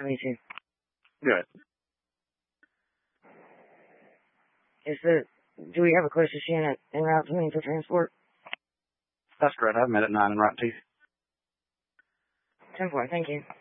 Me too. Good. Do we have a closest unit en route to me for transport? That's correct. I've met at 9 and right to you. 10-4, thank you.